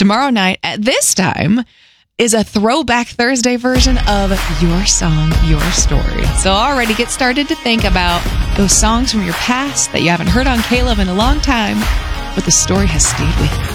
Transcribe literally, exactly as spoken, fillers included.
Tomorrow night at this time is a Throwback Thursday version of Your Song, Your Story. So already get started to think about those songs from your past that you haven't heard on K-Love in a long time, but the story has stayed with you.